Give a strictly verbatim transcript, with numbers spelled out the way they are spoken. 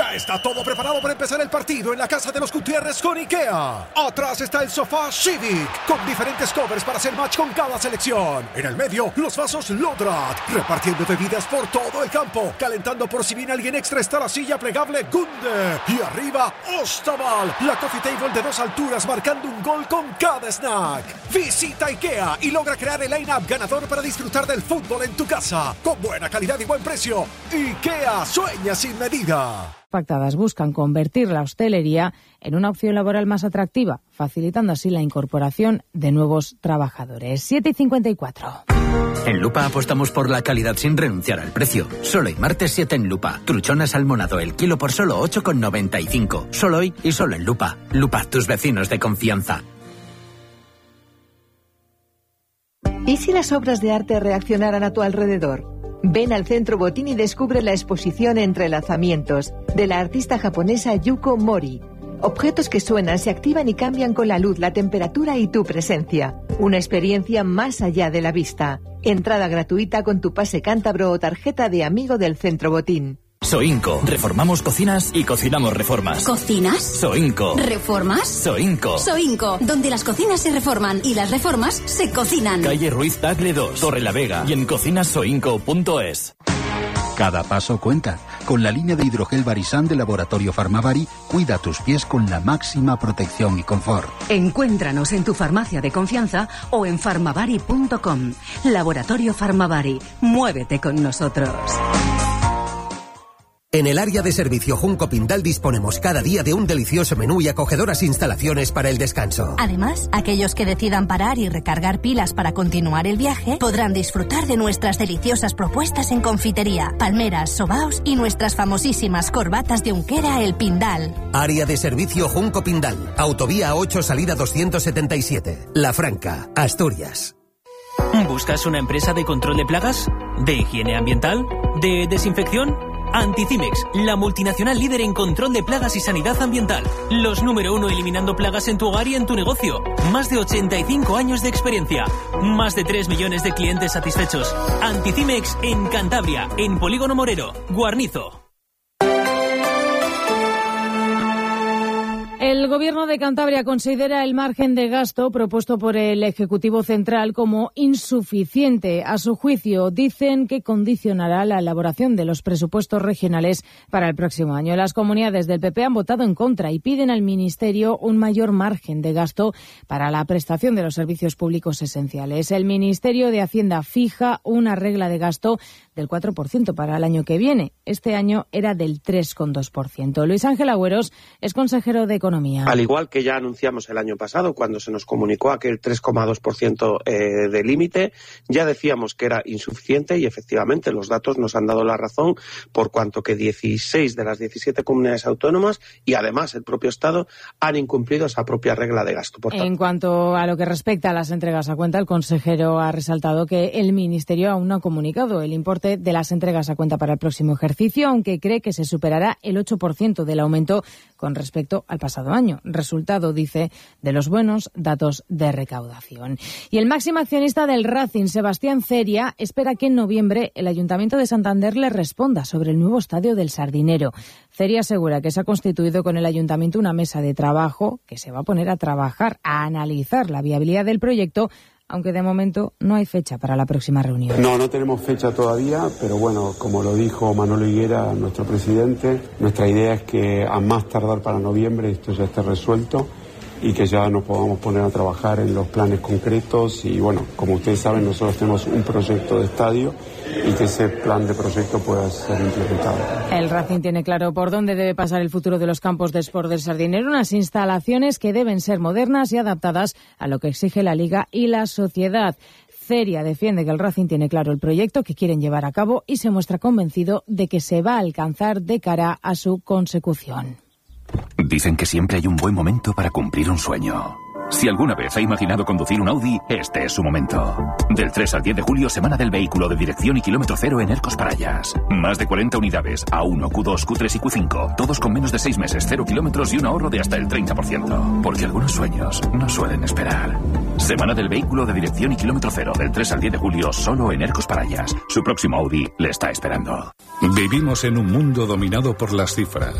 Ya está todo preparado para empezar el partido en la casa de los Gutiérrez con IKEA. Atrás está el sofá Civic, con diferentes covers para hacer match con cada selección. En el medio, los vasos Lodrat, repartiendo bebidas por todo el campo. Calentando por si viene alguien extra está la silla plegable Gunde. Y arriba, Ostaval, la coffee table de dos alturas marcando un gol con cada snack. Visita IKEA y logra crear el line-up ganador para disfrutar del fútbol en tu casa. Con buena calidad y buen precio. IKEA, sueña sin medida. Pactadas buscan convertir la hostelería en una opción laboral más atractiva, facilitando así la incorporación de nuevos trabajadores. siete y cincuenta y cuatro. En Lupa apostamos por la calidad sin renunciar al precio. Solo hoy, martes siete en Lupa. Truchona salmonado el kilo por solo ocho con noventa y cinco. Solo hoy y solo en Lupa. Lupa, tus vecinos de confianza. ¿Y si las obras de arte reaccionaran a tu alrededor? Ven al Centro Botín y descubre la exposición Entrelazamientos de la artista japonesa Yuko Mori. Objetos que suenan, se activan y cambian con la luz, la temperatura y tu presencia. Una experiencia más allá de la vista. Entrada gratuita con tu pase cántabro o tarjeta de amigo del Centro Botín. Soinco. Reformamos cocinas y cocinamos reformas. ¿Cocinas? Soinco. ¿Reformas? Soinco. Soinco, donde las cocinas se reforman y las reformas se cocinan. Calle Ruiz Tagle dos, Torre la Vega y en cocinas soinco punto es. Cada paso cuenta. Con la línea de hidrogel Barisan de Laboratorio Farmavari, cuida tus pies con la máxima protección y confort. Encuéntranos en tu farmacia de confianza o en farmavari punto com. Laboratorio Farmavari. Muévete con nosotros. En el área de servicio Junco Pindal disponemos cada día de un delicioso menú y acogedoras instalaciones para el descanso. Además, aquellos que decidan parar y recargar pilas para continuar el viaje podrán disfrutar de nuestras deliciosas propuestas en confitería, palmeras, sobaos y nuestras famosísimas corbatas de Unquera El Pindal. Área de servicio Junco Pindal, autovía ocho, salida doscientos setenta y siete, La Franca, Asturias. ¿Buscas una empresa de control de plagas? ¿De higiene ambiental? ¿De desinfección? Anticimex, la multinacional líder en control de plagas y sanidad ambiental. Los número uno eliminando plagas en tu hogar y en tu negocio. Más de ochenta y cinco años de experiencia. Más de tres millones de clientes satisfechos. Anticimex en Cantabria, en Polígono Morero, Guarnizo. El Gobierno de Cantabria considera el margen de gasto propuesto por el Ejecutivo Central como insuficiente. A su juicio, dicen que condicionará la elaboración de los presupuestos regionales para el próximo año. Las comunidades del P P han votado en contra y piden al Ministerio un mayor margen de gasto para la prestación de los servicios públicos esenciales. El Ministerio de Hacienda fija una regla de gasto del cuatro por ciento para el año que viene. Este año era del tres coma dos por ciento. Luis Ángel Agüeros es consejero de Economía. Al igual que ya anunciamos el año pasado, cuando se nos comunicó aquel tres coma dos por ciento eh, de límite, ya decíamos que era insuficiente y efectivamente los datos nos han dado la razón, por cuanto que dieciséis de las diecisiete comunidades autónomas y además el propio Estado han incumplido esa propia regla de gasto. Por tanto, en cuanto a lo que respecta a las entregas a cuenta, el consejero ha resaltado que el Ministerio aún no ha comunicado el importe de las entregas a cuenta para el próximo ejercicio, aunque cree que se superará el ocho por ciento del aumento con respecto al pasado año. Resultado, dice, de los buenos datos de recaudación. Y el máximo accionista del Racing, Sebastián Ceria, espera que en noviembre el Ayuntamiento de Santander le responda sobre el nuevo estadio del Sardinero. Ceria asegura que se ha constituido con el Ayuntamiento una mesa de trabajo que se va a poner a trabajar, a analizar la viabilidad del proyecto, aunque de momento no hay fecha para la próxima reunión. No, no tenemos fecha todavía, pero bueno, como lo dijo Manolo Higuera, nuestro presidente, nuestra idea es que a más tardar para noviembre esto ya esté resuelto y que ya nos podamos poner a trabajar en los planes concretos y bueno, como ustedes saben, nosotros tenemos un proyecto de estadio y que ese plan de proyecto pueda ser implementado. El Racing tiene claro por dónde debe pasar el futuro de los campos de sport del Sardinero, unas instalaciones que deben ser modernas y adaptadas a lo que exige la Liga y la sociedad. Ceria defiende que el Racing tiene claro el proyecto que quieren llevar a cabo y se muestra convencido de que se va a alcanzar de cara a su consecución. Dicen que siempre hay un buen momento para cumplir un sueño. Si alguna vez ha imaginado conducir un Audi, este es su momento. Del tres al diez de julio, semana del vehículo de dirección y kilómetro cero en Ercos Parayas. Más de cuarenta unidades, A uno, Q dos, Q tres y Q cinco. Todos con menos de seis meses, cero kilómetros y un ahorro de hasta el treinta por ciento. Porque algunos sueños no suelen esperar. Semana del vehículo de dirección y kilómetro cero, del tres al diez de julio, solo en Ercos Parayas. Su próximo Audi le está esperando. Vivimos en un mundo dominado por las cifras.